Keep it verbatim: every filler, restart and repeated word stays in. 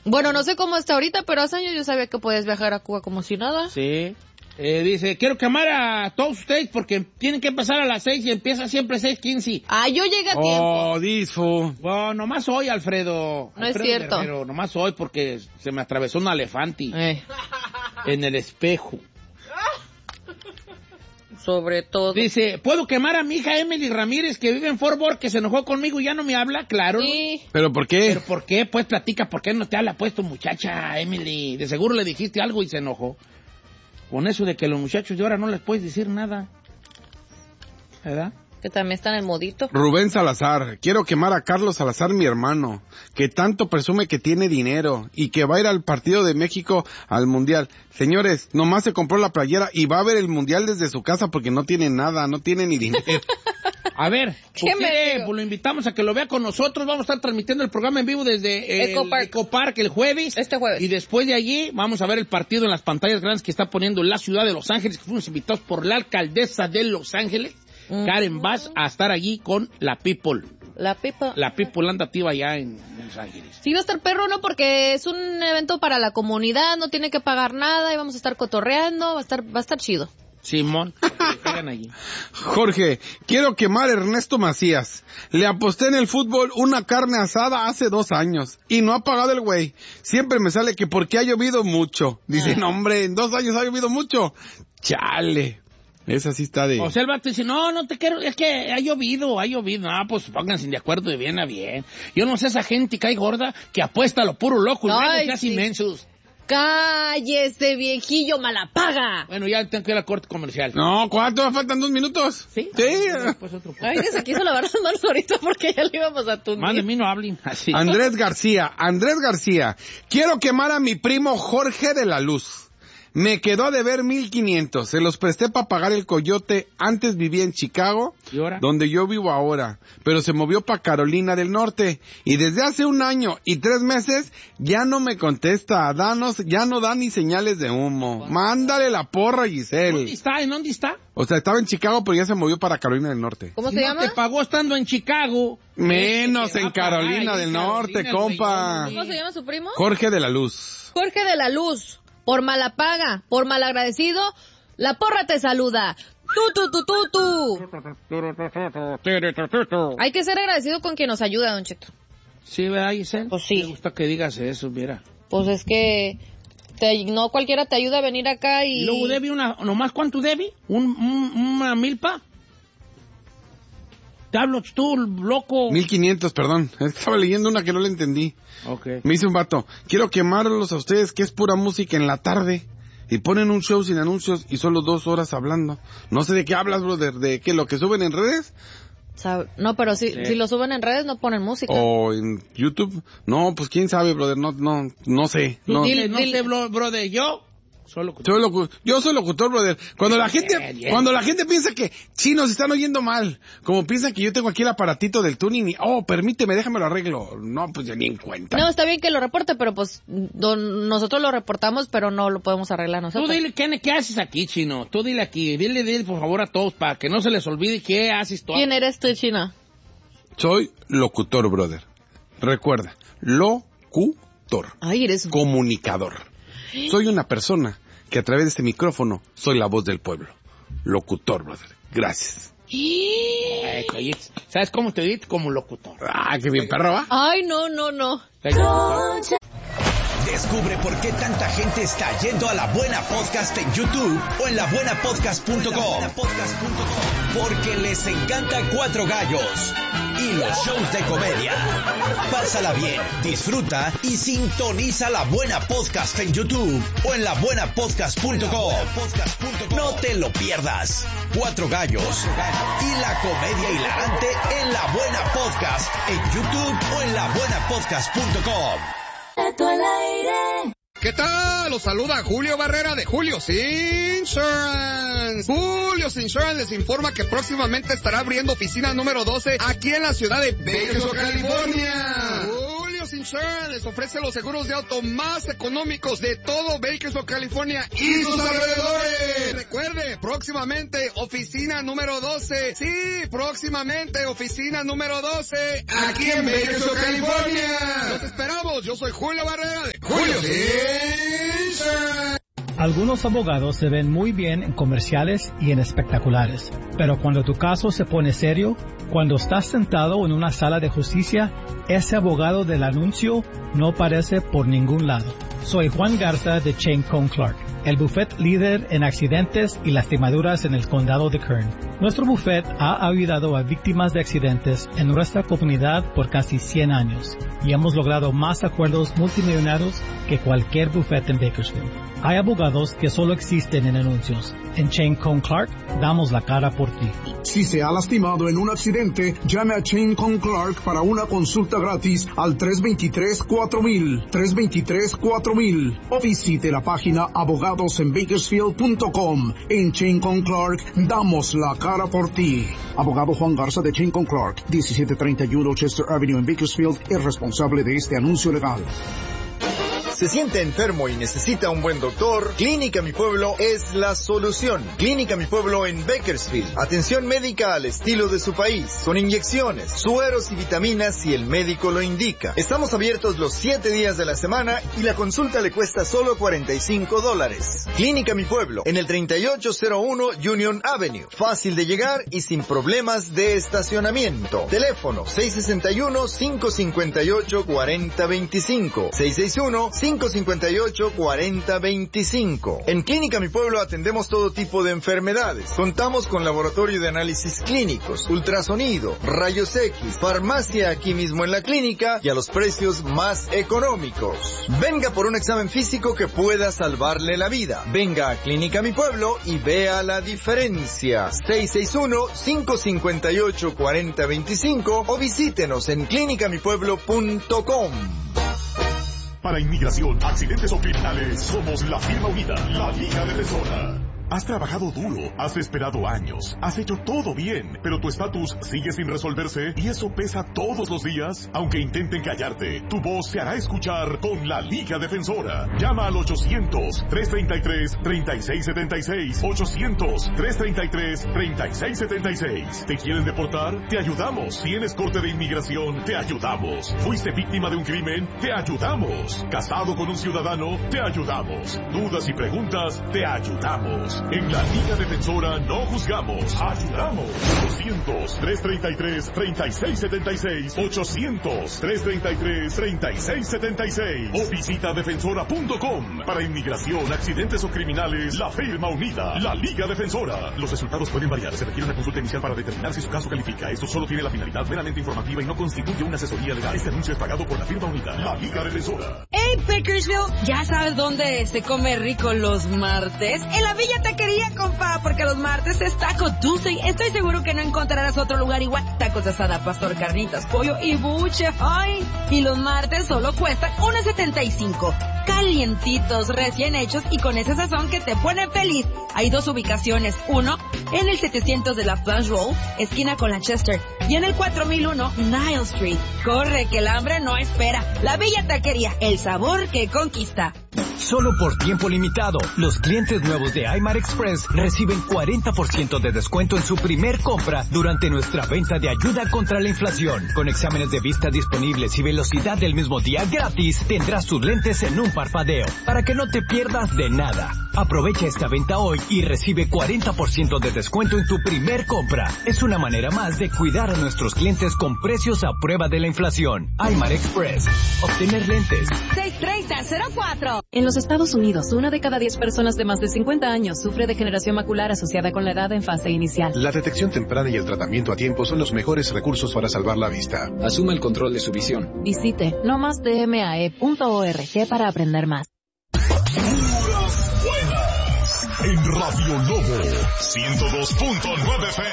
Bueno, no sé cómo está ahorita, pero hace años yo sabía que podías viajar a Cuba como si nada. Sí. Eh, dice, quiero quemar a todos ustedes porque tienen que empezar a las seis y empieza siempre seis quince. Ah, yo llegué a tiempo. Oh, disfo. Bueno, nomás hoy, Alfredo. No Alfredo es cierto. Guerrero, nomás hoy porque se me atravesó un elefante Eh, en el espejo. sobre todo. Dice, ¿puedo quemar a mi hija Emily Ramírez que vive en Fort Worth, que se enojó conmigo y ya no me habla? Claro. Sí. ¿Pero por qué? ¿Pero por qué? Pues platica, ¿por qué no te habla pues tu muchacha, Emily? De seguro le dijiste algo y se enojó. Con eso de que los muchachos de ahora no les puedes decir nada. ¿Verdad? Que también está en el modito. Rubén Salazar, quiero quemar a Carlos Salazar, mi hermano, que tanto presume que tiene dinero y que va a ir al partido de México al Mundial. Señores, nomás se compró la playera y va a ver el Mundial desde su casa porque no tiene nada, no tiene ni dinero. A ver, ¿Qué pues, me quiere, digo? pues lo invitamos a que lo vea con nosotros. Vamos a estar transmitiendo el programa en vivo desde el Eco Park. Eco Park el jueves. Este jueves. Y después de allí vamos a ver el partido en las pantallas grandes que está poniendo la ciudad de Los Ángeles, que fuimos invitados por la alcaldesa de Los Ángeles, mm. Karen Bass, a estar allí con la People. La pipa. La People anda activa allá en Los Ángeles. Sí va a estar perro, ¿no? Porque es un evento para la comunidad, no tiene que pagar nada y vamos a estar cotorreando, va a estar, va a estar chido. Simón, que caigan allí. Jorge, quiero quemar a Ernesto Macías. Le aposté en el fútbol una carne asada hace dos años y no ha pagado el güey. Siempre me sale que porque ha llovido mucho. Dice, no hombre, en dos años ha llovido mucho. Chale. Esa sí está de... O sea, el vato dice, no, no te quiero, es que ha llovido, ha llovido. No, pues pónganse de acuerdo de bien a bien. Yo no sé esa gente que hay gorda que apuesta a lo puro loco y Ay, luego casi sí. mensos. ¡Cállese, viejillo malapaga! Bueno, ya tengo que ir a la corte comercial. No, ¿cuánto? ¿Faltan dos minutos? ¿Sí? Sí. Pues otro Ay, que se quiso lavar las manos ahorita porque ya le íbamos a tundir. Más de mí no hablen. Así. Andrés García, Andrés García, quiero quemar a mi primo Jorge de la Luz. Me quedó a deber mil quinientos, se los presté para pagar el coyote, antes vivía en Chicago, ¿Y ahora? donde yo vivo ahora, pero se movió para Carolina del Norte, y desde hace un año y tres meses ya no me contesta, danos, ya no da ni señales de humo. Mándale la porra, Giselle. ¿Dónde está? ¿En dónde está? O sea, estaba en Chicago, pero ya se movió para Carolina del Norte. ¿Cómo Si se no llama? te pagó estando en Chicago. Menos Este, en te va a pagar Carolina ahí del en Norte, Carolina, compa. el ¿Cómo se llama su primo? Jorge de la Luz. Jorge de la Luz. Por malapaga, por malagradecido, la porra te saluda. Tú, tú, tú, tú, tú. Hay que ser agradecido con quien nos ayuda, Don Cheto. Sí, ¿verdad, Giselle? Pues sí. Me gusta que digas eso, mira. Pues es que te, no cualquiera te ayuda a venir acá y... Y luego debe una, nomás ¿cuánto debe? ¿Un, un, una milpa? Te hablo tú, loco. Mil quinientos, perdón. Estaba leyendo una que no le entendí. Okay. Me dice un vato, quiero quemarlos a ustedes que es pura música en la tarde. Y ponen un show sin anuncios y solo dos horas hablando. No sé de qué hablas, brother, de qué, lo que suben en redes. Sabe- No, pero si, Sí. si lo suben en redes no ponen música. O en YouTube. No, pues quién sabe, brother, no, no, no sé. Tú No. dile, no dile. sé, bro, brother, yo solo... Soy locu- yo soy locutor, brother. Cuando la gente, Bien, bien. cuando la gente piensa que chinos están oyendo mal, como piensan que yo tengo aquí el aparatito del tuning y, oh, permíteme, déjame lo arreglo. No, pues ya ni en cuenta. No, está bien que lo reporte, pero pues don- nosotros lo reportamos, pero no lo podemos arreglar Tú nosotros. dile, ¿qué, ¿qué haces aquí, chino? Tú dile aquí, dile, dile por favor a todos para que no se les olvide qué haces tú. ¿Quién eres tú, China? Soy locutor, brother. Recuerda, locutor. Ay, eres... Comunicador. Soy una persona que a través de este micrófono soy la voz del pueblo. Locutor, brother. Gracias. Ay, oye, ¿sabes cómo te digo? Como locutor. Ah, qué bien, perro, ¿va? Ay, no, no, no. Descubre por qué tanta gente está yendo a La Buena Podcast en YouTube o en la buena podcast punto com. Porque les encanta Cuatro Gallos y los shows de comedia. Pásala bien, disfruta y sintoniza La Buena Podcast en YouTube o en la buena podcast punto com. No te lo pierdas. Cuatro Gallos y la comedia hilarante en La Buena Podcast en YouTube o en la buena podcast punto com. ¿Qué tal? Los saluda Julio Barrera de Julio's Insurance. Julio's Insurance les informa que próximamente estará abriendo oficina número doce aquí en la ciudad de Bakersfield, California. Julio's Insurance Insurance les ofrece los seguros de auto más económicos de todo Bakersfield, California y sus alrededores. Recuerde, próximamente oficina número doce. Sí, próximamente oficina número doce aquí en Bakersfield, California. Los esperamos. Yo soy Julio Barrera de Julio Insurance. Algunos abogados se ven muy bien en comerciales y en espectaculares, pero cuando tu caso se pone serio, cuando estás sentado en una sala de justicia, ese abogado del anuncio no aparece por ningún lado. Soy Juan Garza de Chain Cone Clark, el bufete líder en accidentes y lastimaduras en el condado de Kern. Nuestro bufete ha ayudado a víctimas de accidentes en nuestra comunidad por casi cien años y hemos logrado más acuerdos multimillonarios que cualquier bufete en Bakersfield. Hay abogados que solo existen en anuncios. En Chain Cone Clark damos la cara por ti. Si se ha lastimado en un accidente, llame a Chain Cone Clark para una consulta gratis al tres dos tres, cuatro mil, tres dos tres, cuatro mil o visite la página abogados en bakersfield punto com. En Chain Cone Clark damos la cara por ti. Abogado Juan Garza de Chain Cone Clark, diecisiete treinta y uno Chester Avenue en Bakersfield, es responsable de este anuncio legal. ¿Se siente enfermo y necesita un buen doctor? Clínica Mi Pueblo es la solución. Clínica Mi Pueblo en Bakersfield. Atención médica al estilo de su país, con inyecciones, sueros y vitaminas si el médico lo indica. Estamos abiertos los siete días de la semana y la consulta le cuesta solo cuarenta y cinco dólares. Clínica Mi Pueblo, en el treinta y ocho cero uno Union Avenue. Fácil de llegar y sin problemas de estacionamiento. Teléfono seis seis uno, cinco cinco ocho, cuatro cero dos cinco. seis seis uno, cinco cinco ocho, cuatro cero dos cinco. En Clínica Mi Pueblo atendemos todo tipo de enfermedades. Contamos con laboratorio de análisis clínicos, ultrasonido, rayos X, farmacia aquí mismo en la clínica y a los precios más económicos. Venga por un examen físico que pueda salvarle la vida. Venga a Clínica Mi Pueblo y vea la diferencia. seis seis uno, cinco cinco ocho, cuatro cero dos cinco o visítenos en clínica mi pueblo punto com. Para inmigración, accidentes o criminales, somos la firma unida, la Liga Defensora. Has trabajado duro, has esperado años, has hecho todo bien, pero tu estatus sigue sin resolverse y eso pesa todos los días. Aunque intenten callarte, tu voz se hará escuchar con la Liga Defensora. Llama al ochocientos, tres treinta y tres, treinta y seis setenta y seis, ochocientos, tres treinta y tres, treinta y seis setenta y seis. ¿Te quieren deportar? Te ayudamos. ¿Tienes corte de inmigración? Te ayudamos. ¿Fuiste víctima de un crimen? Te ayudamos. ¿Casado con un ciudadano? Te ayudamos. ¿Dudas y preguntas? Te ayudamos. En la Liga Defensora no juzgamos, ayudamos. ochocientos, tres treinta y tres, treinta y seis setenta y seis, ochocientos, tres treinta y tres, treinta y seis setenta y seis o visita defensora punto com. Para inmigración, accidentes o criminales, la firma unida, la Liga Defensora. Los resultados pueden variar, se requiere una consulta inicial para determinar si su caso califica. Esto solo tiene la finalidad meramente informativa y no constituye una asesoría legal. Este anuncio es pagado por la firma unida, la Liga Defensora. Hey, Bakersfield, ¿ya sabes dónde se come rico los martes? En la Villa Taquería, compa, porque los martes es Taco Tuesday. Estoy seguro que no encontrarás otro lugar igual. Tacos de asada, pastor, carnitas, pollo y buche. Ay, y los martes solo cuestan uno setenta y cinco. Calientitos, recién hechos y con ese sazón que te pone feliz. Hay dos ubicaciones. Uno, en el setecientos de la Flash Roll, esquina con la Chester. Y en el cuatro mil uno, Nile Street. Corre, que el hambre no espera. La Villa Taquería, el sabor que conquista. Solo por tiempo limitado, los clientes nuevos de iMar Express reciben cuarenta por ciento de descuento en su primer compra durante nuestra venta de ayuda contra la inflación. Con exámenes de vista disponibles y velocidad del mismo día gratis, tendrás tus lentes en un parpadeo, para que no te pierdas de nada. Aprovecha esta venta hoy y recibe cuarenta por ciento de descuento en tu primer compra. Es una manera más de cuidar a nuestros clientes con precios a prueba de la inflación. iMar Express. Obtener lentes. seis treinta cero cuatro. En los Estados Unidos, una de cada diez personas de más de cincuenta años sufre degeneración macular asociada con la edad en fase inicial. La detección temprana y el tratamiento a tiempo son los mejores recursos para salvar la vista. Asuma el control de su visión. Visite no más d m a e punto org para aprender más. En Radio Lobo ciento dos punto nueve F